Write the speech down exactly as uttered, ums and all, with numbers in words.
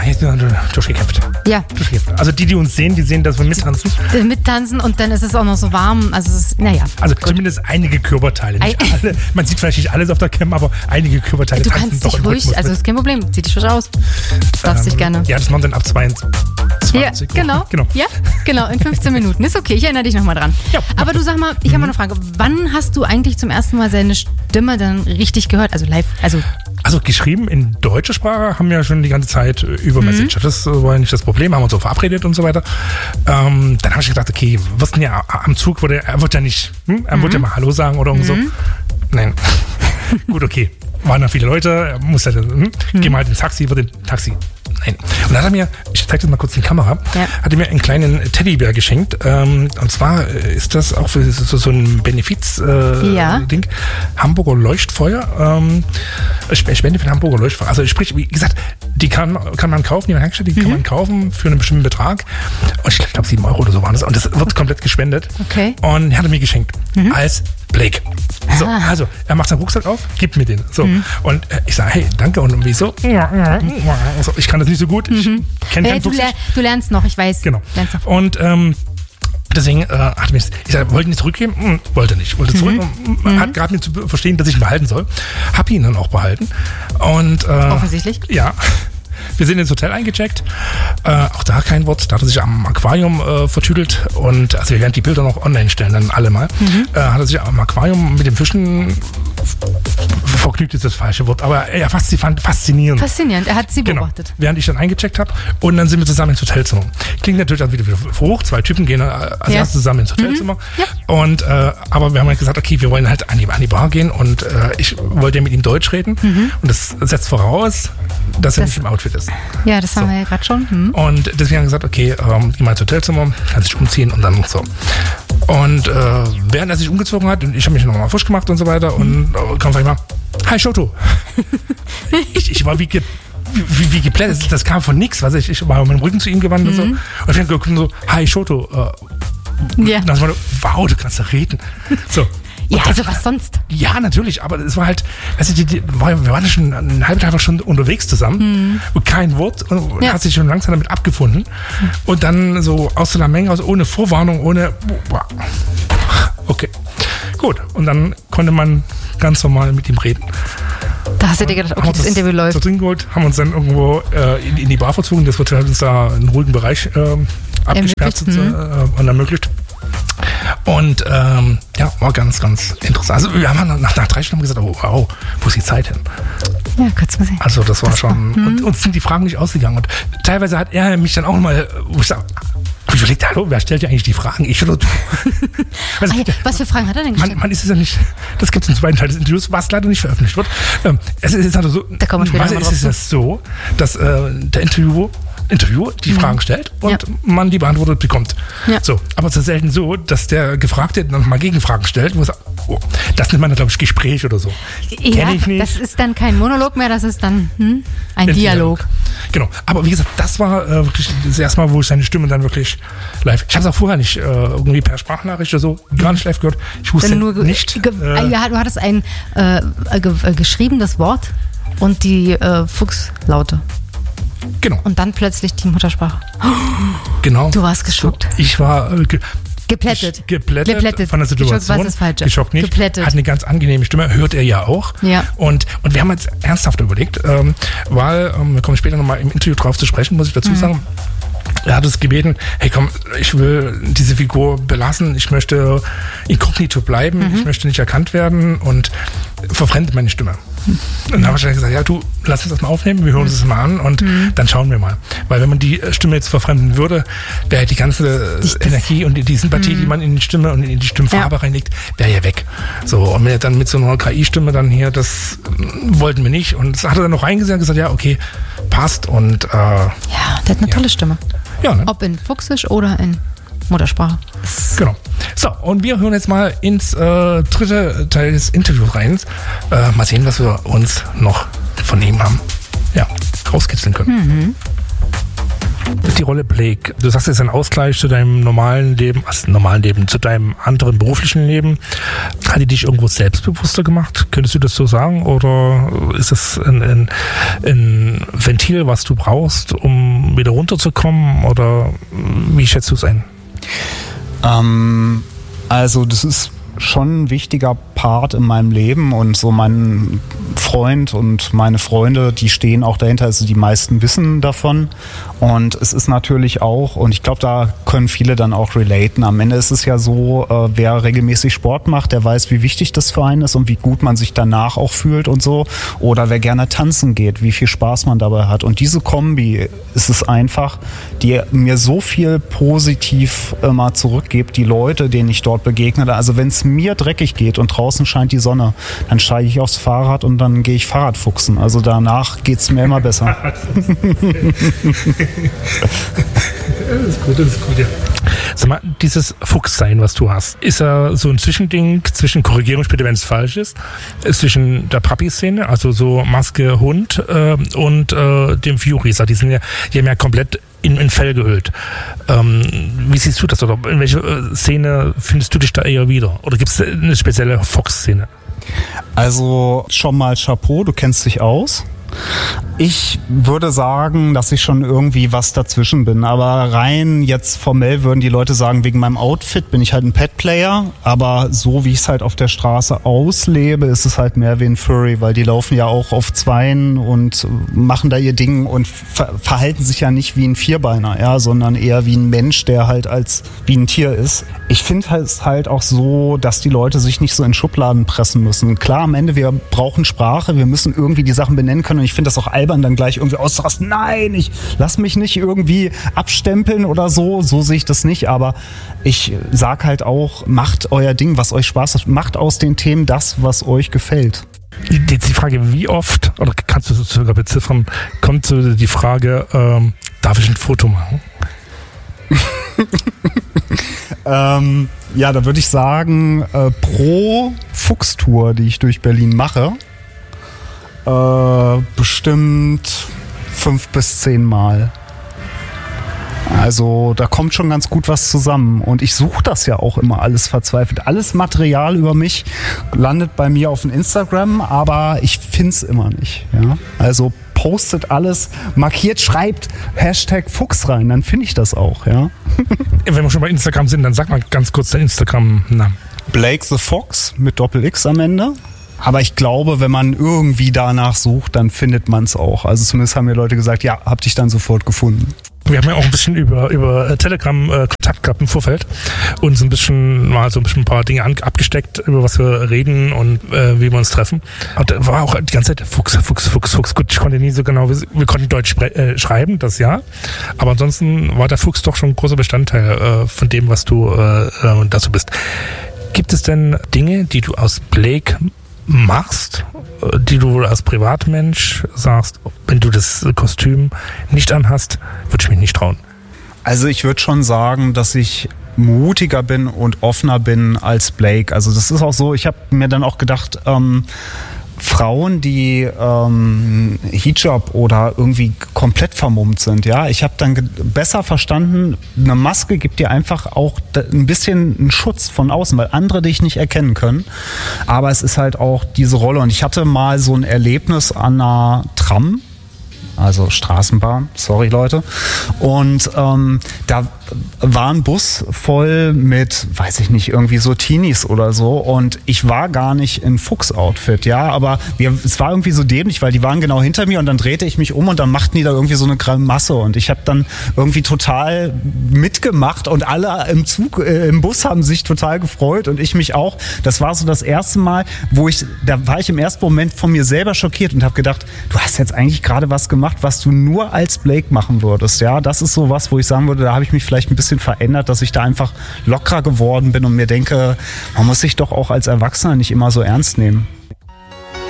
jetzt sind wir durchgekämpft. Ja. Durchgekämpft. Also die, die uns sehen, die sehen, dass wir mittanzen. Mittanzen und dann ist es auch noch so warm. Also es ist, naja. Also gut. Zumindest einige Körperteile. Nicht Ei. alle. Man sieht vielleicht nicht alles auf der Cam, aber einige Körperteile Du tanzen kannst doch dich im ruhig, Rhythmus also mit. ist kein Problem. Zieh dich frisch aus. Du darfst Ähm, dich gerne. Ja, das machen wir dann ab zweiundzwanzig. Ja, genau. genau. Ja, genau. In fünfzehn Minuten. Ist okay. Ich erinnere dich nochmal dran. Ja, aber du sag mal, ich habe mal eine Frage. Wann hast du eigentlich zum ersten Mal seine Stimme dann richtig gehört? Also live, also... Also geschrieben in deutscher Sprache haben wir ja schon die ganze Zeit über Mhm. Messenger. Das war ja nicht das Problem, haben uns so verabredet und so weiter. Ähm, dann habe ich gedacht, okay, was denn ja am Zug, wurde, er wird ja nicht, hm? er Mhm. wird ja mal Hallo sagen oder so. Nein. Gut, okay. Waren da viele Leute, er muss ja, hm? Mhm. Geh mal halt ins Taxi, wird im Taxi. Nein. Und dann hat er mir, ich zeige das mal kurz in die Kamera, Ja. hat er mir einen kleinen Teddybär geschenkt. Ähm, und zwar ist das auch für so, so ein Benefiz-Ding. Äh, Ja. Ding. Hamburger Leuchtfeuer. Ähm, Spende für den Hamburger Leuchtfeuer. Also sprich, wie gesagt, die kann, kann man kaufen, die man hergestellt, die Mhm. kann man kaufen für einen bestimmten Betrag. Und ich glaube, sieben Euro oder so waren das. Und das wird komplett gespendet. Okay. Und er hat er mir geschenkt. Als Blake. So, Ah. also, er macht seinen Rucksack auf, gibt mir den. So. Und äh, ich sage, hey, danke. Und wieso? So, ich kann das nicht so gut. Ich kenne Äh, keinen du, Fuchs. ler du lernst noch, ich weiß. Genau. Lernst noch. Und ähm, deswegen äh, hat mir, ich sag, wollte ihn nicht zurückgeben, hm, wollte nicht, wollte zurück, mhm. hat gerade mir zu verstehen, dass ich ihn behalten soll, hab ihn dann auch behalten und äh, Offensichtlich. ja. Wir sind ins Hotel eingecheckt, äh, auch da kein Wort, da hat er sich am Aquarium äh, vertüdelt und also wir werden die Bilder noch online stellen, dann alle mal, Mhm. äh, hat er sich am Aquarium mit den Fischen, vergnügt ist das falsche Wort, aber er fast sie fand faszinierend. Faszinierend, er hat sie Genau. beobachtet. Während ich dann eingecheckt habe und dann sind wir zusammen ins Hotelzimmer. Klingt natürlich dann wieder, wieder hoch, zwei Typen gehen äh, als Ja. erstes zusammen ins Hotelzimmer. Mhm. Ja. Und äh, aber wir haben halt gesagt, okay, wir wollen halt an die, an die Bar gehen und äh, ich wollte ja mit ihm Deutsch reden und das setzt voraus, dass er Das- nicht im Outfit ist. Ja, das haben So. wir ja gerade schon. Hm. Und deswegen haben wir gesagt, okay, ähm, geh mal ins Hotelzimmer, kann sich umziehen und dann so. Und äh, während er sich umgezogen hat, und ich habe mich nochmal frisch gemacht und so weiter, und äh, kam vielleicht mal, hi Shoto. ich, ich war wie, ge, wie, wie geplättet, das kam von nix, was ich, ich war mit dem Rücken zu ihm gewandt und so. Und dann kam so, hi Shoto. Äh, Ja. Und dann war so, wow, du kannst da reden. So. Ja, Und also das- was sonst? ja, natürlich, aber es war halt, also die, die, wir waren ja schon einen halben Tag schon unterwegs zusammen und kein Wort und Ja. hat sich schon langsam damit abgefunden. Und dann so aus so einer Menge, aus, ohne Vorwarnung, ohne. Okay, gut. Und dann konnte man ganz normal mit ihm reden. Da hast du dir gedacht, okay, Haben uns das Interview zu läuft. trinken geholt, haben uns dann irgendwo äh, in, in die Bar verzogen. Das wird halt uns da einen ruhigen Bereich ähm, abgesperrt Ermöglicht, äh, und ermöglicht. Und ähm, ja, war ganz, ganz interessant. Also wir haben nach, nach drei Stunden gesagt, oh, wow, wo ist die Zeit hin? Ja, kurz mal sehen. Also das war Das war- schon, und uns sind die Fragen nicht ausgegangen. Und teilweise hat er mich dann auch mal, wo ich sag, hab ich überlegt, hallo, wer stellt ja eigentlich die Fragen? Ich oder du? Also, Ah, ja. Was für Fragen hat er denn man, gestellt? man ist es ja nicht, das gibt es im zweiten Teil des Interviews, was leider nicht veröffentlicht wird. Ähm, es ist, es ist also so, Da kommen wir später normalerweise noch mal ist es drauf ja so, dass äh, der Interviewer Interviewer die Fragen stellt und Ja. man die beantwortet bekommt. Ja. So, aber es ist selten so, dass der Gefragte dann mal Gegenfragen stellt, wo er sagt, oh, das nennt man dann, glaube ich, Gespräch oder so. Ja, Kenn ich nicht. das ist dann kein Monolog mehr, das ist dann hm, ein Dialog. Genau. Aber wie gesagt, das war äh, wirklich das erste Mal, wo ich seine Stimme dann wirklich live. Ich habe es auch vorher nicht äh, irgendwie per Sprachnachricht oder so gar nicht live gehört. Ich wusste Wenn nur ge- nicht. Ge Äh, ja, du hattest ein äh, ge äh, geschriebenes Wort und die äh, Fuchslaute. genau, Und dann plötzlich die Muttersprache. genau. Du warst geschockt. Ich war äh, ge Geplättet. ich- geplättet, Geplättet. von der Situation. Geschockt war das Falsche. Geschockt nicht. Geplättet. Hat eine ganz angenehme Stimme, hört er ja auch. Ja. Und, und wir haben jetzt ernsthaft überlegt, ähm, weil, ähm, wir kommen später nochmal im Interview drauf zu sprechen, muss ich dazu Mhm. sagen. Er hat uns gebeten, hey komm, ich will diese Figur belassen, ich möchte inkognito bleiben, Mhm. ich möchte nicht erkannt werden und verfremdet meine Stimme. Und dann habe ich dann gesagt, ja du, lass uns das mal aufnehmen, wir hören uns das mal an und Mhm. dann schauen wir mal. Weil wenn man die Stimme jetzt verfremden würde, wäre die ganze Das- Energie und die, die Sympathie, die man in die Stimme und in die Stimmfarbe Ja. reinlegt, wäre ja weg. So, und wenn er dann mit so einer K I-Stimme dann hier, das mm, wollten wir nicht. Und das hat er dann noch reingesehen und gesagt, ja okay, passt und äh, Ja, der hat eine Ja. tolle Stimme. ja, ne? Ob in Fuchsisch oder in Muttersprache. Genau. So, und wir hören jetzt mal ins äh, dritte Teil des Interviews rein. Äh, mal sehen, was wir uns noch von ihm haben. Ja, rauskitzeln können. Die Rolle Blake, du sagst, es ist ein Ausgleich zu deinem normalen Leben, also normalen Leben, zu deinem anderen beruflichen Leben. Hat die dich irgendwo selbstbewusster gemacht? Könntest du das so sagen? Oder ist das ein, ein, ein Ventil, was du brauchst, um wieder runterzukommen? Oder wie schätzt du es ein? Ähm, also das ist schon ein wichtiger Part in meinem Leben und so mein Freund und meine Freunde, die stehen auch dahinter, also die meisten wissen davon und es ist natürlich auch, und ich glaube, da können viele dann auch relaten, am Ende ist es ja so, äh, wer regelmäßig Sport macht, der weiß, wie wichtig das für einen ist und wie gut man sich danach auch fühlt und so, oder wer gerne tanzen geht, wie viel Spaß man dabei hat, und diese Kombi ist es einfach, die mir so viel positiv immer zurückgibt, die Leute, denen ich dort begegne, also wenn es mir dreckig geht und draußen scheint die Sonne, dann steige ich aufs Fahrrad und dann gehe ich Fahrradfuchsen. Also danach geht es mir immer besser. Das ist gut, das ist gut, ja. Sag mal, dieses Fuchssein, was du hast, ist ja so ein Zwischending zwischen, korrigiere mich bitte, wenn es falsch ist, zwischen der Papi-Szene, also so Maske, Hund äh, und äh, dem Furies. Die sind ja, die haben ja komplett in, in Fell gehüllt. Ähm, wie siehst du das? Oder in welcher äh, Szene findest du dich da eher wieder? Oder gibt es eine spezielle Fox-Szene? Also schon mal Chapeau, du kennst dich aus. Ich würde sagen, dass ich schon irgendwie was dazwischen bin, aber rein jetzt formell würden die Leute sagen, wegen meinem Outfit bin ich halt ein Pet-Player, aber so wie ich es halt auf der Straße auslebe, ist es halt mehr wie ein Furry, weil die laufen ja auch auf Zweien und machen da ihr Ding und ver- verhalten sich ja nicht wie ein Vierbeiner, ja, sondern eher wie ein Mensch, der halt als wie ein Tier ist. Ich finde es halt auch so, dass die Leute sich nicht so in Schubladen pressen müssen. Klar, am Ende, wir brauchen Sprache, wir müssen irgendwie die Sachen benennen können, und ich finde das auch albern, dann gleich irgendwie auszurasten. Nein, ich lass mich nicht irgendwie abstempeln oder so. So sehe ich das nicht. Aber ich sag halt auch, macht euer Ding, was euch Spaß macht. Macht aus den Themen das, was euch gefällt. Jetzt die Frage, wie oft, oder kannst du sogar beziffern, kommt so die Frage, ähm, darf ich ein Foto machen? ähm, ja, da würde ich sagen, äh, pro Fuchstour, die ich durch Berlin mache, Äh, bestimmt fünf bis zehn Mal. Also da kommt schon ganz gut was zusammen. Und ich suche das ja auch immer alles verzweifelt. Alles Material über mich landet bei mir auf dem Instagram, aber ich finde es immer nicht. Ja? Also postet alles, markiert, schreibt Hashtag Fuchs rein, dann finde ich das auch. Ja? Wenn wir schon bei Instagram sind, dann sag mal ganz kurz den Instagram-Namen. Blake the Fox mit Doppel-X am Ende. Aber ich glaube, wenn man irgendwie danach sucht, dann findet man es auch. Also zumindest haben mir Leute gesagt, ja, hab dich dann sofort gefunden. Wir haben ja auch ein bisschen über, über Telegram äh, Kontakt gehabt im Vorfeld und so ein bisschen mal so ein bisschen ein paar Dinge an, abgesteckt, über was wir reden und äh, wie wir uns treffen. Und da war auch die ganze Zeit Fuchs, Fuchs, Fuchs, Fuchs. Gut, ich konnte nie so genau, wir konnten Deutsch spre- äh, schreiben, das ja. Aber ansonsten war der Fuchs doch schon ein großer Bestandteil äh, von dem, was du äh, äh, dazu bist. Gibt es denn Dinge, die du aus Blake machst, die du als Privatmensch sagst, wenn du das Kostüm nicht anhast, würde ich mich nicht trauen? Also ich würde schon sagen, dass ich mutiger bin und offener bin als Blake. Also das ist auch so, ich habe mir dann auch gedacht, ähm, Frauen, die ähm, Hijab oder irgendwie komplett vermummt sind, ja, ich habe dann ge- besser verstanden, eine Maske gibt dir einfach auch d- ein bisschen einen Schutz von außen, weil andere dich nicht erkennen können, aber es ist halt auch diese Rolle, und ich hatte mal so ein Erlebnis an einer Tram, also Straßenbahn, sorry Leute, und ähm, da war ein Bus voll mit, weiß ich nicht, irgendwie so Teenies oder so, und ich war gar nicht in Fuchs-Outfit, ja, aber wir, es war irgendwie so dämlich, weil die waren genau hinter mir und dann drehte ich mich um und dann machten die da irgendwie so eine Grimasse und ich habe dann irgendwie total mitgemacht und alle im Zug, äh, im Bus haben sich total gefreut und ich mich auch. Das war so das erste Mal, wo ich, da war ich im ersten Moment von mir selber schockiert und habe gedacht, du hast jetzt eigentlich gerade was gemacht, was du nur als Blake machen würdest, ja, das ist so was, wo ich sagen würde, da habe ich mich vielleicht ein bisschen verändert, dass ich da einfach lockerer geworden bin und mir denke, man muss sich doch auch als Erwachsener nicht immer so ernst nehmen.